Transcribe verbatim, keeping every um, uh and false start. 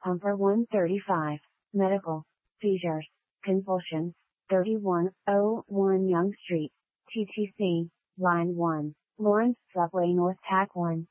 Pumper one thirty-five, Medical, Seizures, Convulsions, thirty-one oh one Young Street, T T C, Line one, Lawrence Subway North Tack one.